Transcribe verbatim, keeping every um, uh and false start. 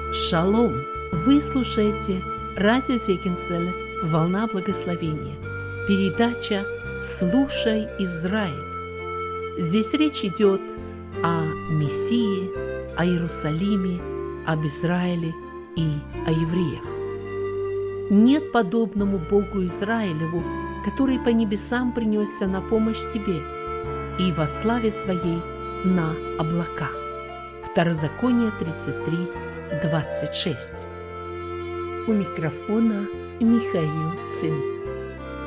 Шалом! Вы слушаете радио Зегенсвелле «Волна благословения». Передача «Слушай, Израиль». Здесь речь идет о Мессии, о Иерусалиме, об Израиле и о евреях. Нет подобному Богу Израилеву, который по небесам принесся на помощь тебе и во славе своей на облаках. Второзаконие тридцать три, двадцать шесть. У микрофона Михаил Цин.